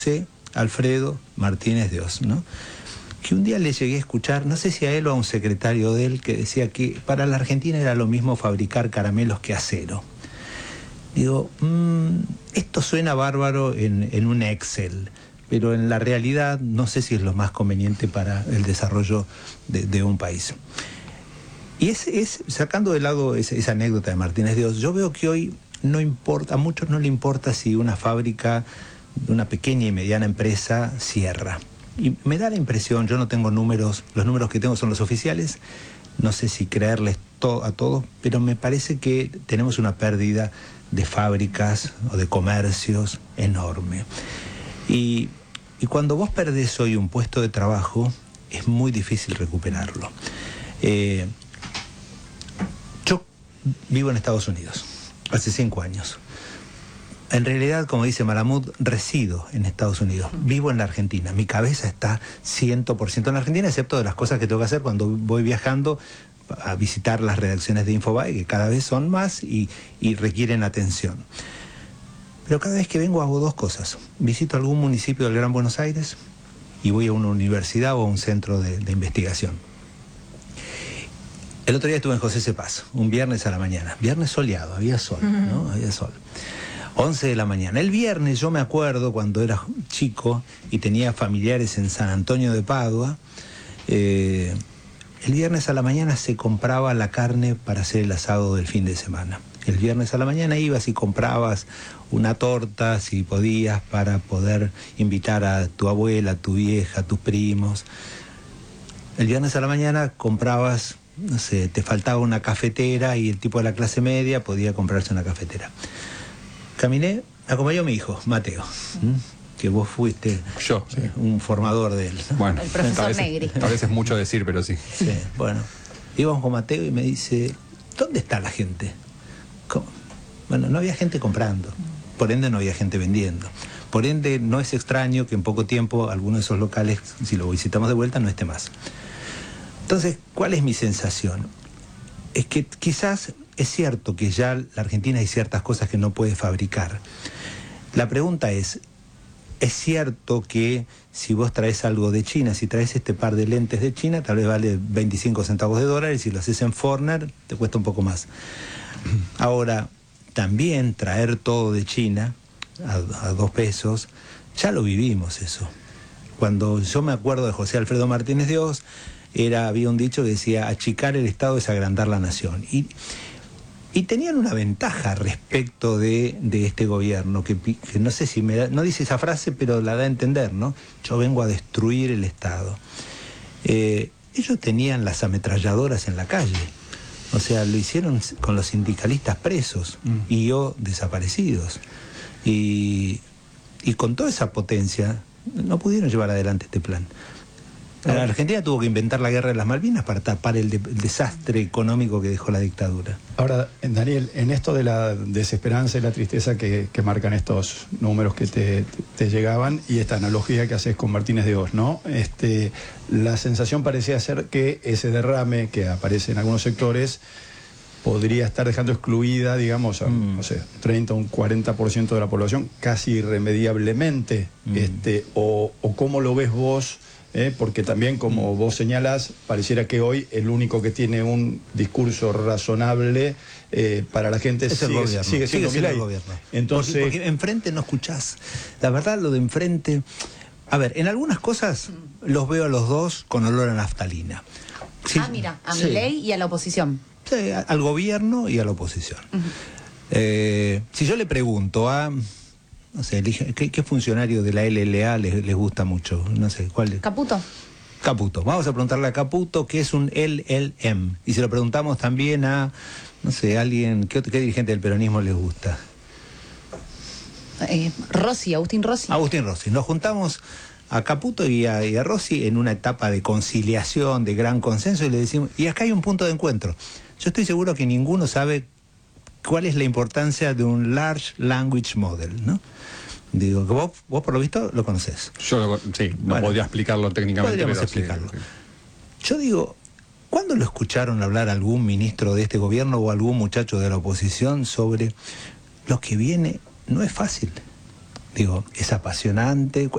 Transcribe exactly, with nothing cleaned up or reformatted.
José Alfredo Martínez de Oz, ¿no? Que un día le llegué a escuchar, no sé si a él o a un secretario de él, que decía que para la Argentina era lo mismo fabricar caramelos que acero. Digo, mmm, esto suena bárbaro en, en un Excel, pero en la realidad no sé si es lo más conveniente para el desarrollo de, de un país. Y es, es sacando de lado esa, esa anécdota de Martínez de Oz, yo veo que hoy no importa, a muchos no le importa si una fábrica de una pequeña y mediana empresa cierra. Y me da la impresión, yo no tengo números, los números que tengo son los oficiales, no sé si creerles to- a todos, pero me parece que tenemos una pérdida de fábricas o de comercios enorme. Y, y cuando vos perdés hoy un puesto de trabajo, es muy difícil recuperarlo. Eh, yo vivo en Estados Unidos, hace cinco años. En realidad, como dice Malamud, resido en Estados Unidos, vivo en la Argentina. Mi cabeza está cien por ciento en la Argentina, excepto de las cosas que tengo que hacer cuando voy viajando a visitar las redacciones de Infobae, que cada vez son más y, y requieren atención. Pero cada vez que vengo hago dos cosas. Visito algún municipio del Gran Buenos Aires y voy a una universidad o a un centro de, de investigación. El otro día estuve en José Cepaz, un viernes a la mañana. Viernes soleado, había sol, ¿no? Había sol. once de la mañana. El viernes, yo me acuerdo cuando era chico y tenía familiares en San Antonio de Padua, eh, el viernes a la mañana se compraba la carne para hacer el asado del fin de semana. El viernes a la mañana ibas y comprabas una torta, si podías, para poder invitar a tu abuela, a tu vieja, a tus primos. El viernes a la mañana comprabas, no sé, te faltaba una cafetera y el tipo de la clase media podía comprarse una cafetera. Caminé, acompañó a mi hijo, Mateo, ¿m? que vos fuiste Yo, sí. un formador de él, ¿no? Bueno, el profesor tal vez, Negri. Tal vez es mucho decir, pero sí. Sí, bueno. Íbamos con Mateo y me dice, ¿dónde está la gente? ¿Cómo? Bueno, no había gente comprando, por ende no había gente vendiendo. Por ende no es extraño que en poco tiempo alguno de esos locales, si lo visitamos de vuelta, no esté más. Entonces, ¿cuál es mi sensación? Es que quizás es cierto que ya la Argentina hay ciertas cosas que no puede fabricar. La pregunta es, ¿es cierto que si vos traes algo de China, si traes este par de lentes de China, tal vez vale veinticinco centavos de dólar y si lo haces en Forner te cuesta un poco más? Ahora, también traer todo de China a, a dos pesos, ya lo vivimos eso. Cuando yo me acuerdo de José Alfredo Martínez de Oz, era, había un dicho que decía, achicar el Estado es agrandar la nación. Y, y tenían una ventaja respecto de, de este gobierno, que, que no sé si me da, no dice esa frase, pero la da a entender, ¿no? Yo vengo a destruir el Estado. Eh, ellos tenían las ametralladoras en la calle. O sea, lo hicieron con los sindicalistas presos mm. y yo desaparecidos. Y, y con toda esa potencia no pudieron llevar adelante este plan. La Argentina tuvo que inventar la guerra de las Malvinas para tapar el, de, el desastre económico que dejó la dictadura. Ahora, Daniel, en esto de la desesperanza y la tristeza que, que marcan estos números que te, te llegaban y esta analogía que haces con Martínez de Oz, ¿no? Este, la sensación parecía ser que ese derrame que aparece en algunos sectores podría estar dejando excluida, digamos, a, mm. no sé, treinta o un cuarenta por ciento de la población casi irremediablemente. Mm. Este, o, o ¿cómo lo ves vos? Eh, porque también, como vos señalás, pareciera que hoy el único que tiene un discurso razonable eh, para la gente es sigue, el gobierno. sigue siendo, sigue siendo Milei. el gobierno. Entonces, porque, porque enfrente no escuchás. La verdad, lo de enfrente... A ver, en algunas cosas los veo a los dos con olor a naftalina. Sí, ah, mira, a sí. Milei y a la oposición. Sí, al gobierno y a la oposición. Uh-huh. eh, si yo le pregunto a... No sé, ¿qué, qué funcionario de la L L A les, les gusta mucho? No sé, ¿cuál es? Caputo. Caputo. Vamos a preguntarle a Caputo qué es un L L M. Y se lo preguntamos también a, no sé, alguien, ¿qué, qué dirigente del peronismo les gusta? Eh, Rossi, Agustín Rossi. Agustín Rossi. Nos juntamos a Caputo y a, y a Rossi en una etapa de conciliación, de gran consenso, y le decimos, y acá hay un punto de encuentro. Yo estoy seguro que ninguno sabe cuál es la importancia de un Large Language Model, ¿no? Digo, que vos, vos por lo visto lo conocés. Yo lo, sí, no bueno, podría explicarlo técnicamente. Podríamos pero explicarlo. Sí, sí. Yo digo, ¿cuándo lo escucharon hablar algún ministro de este gobierno o algún muchacho de la oposición sobre lo que viene? No es fácil. Digo, es apasionante.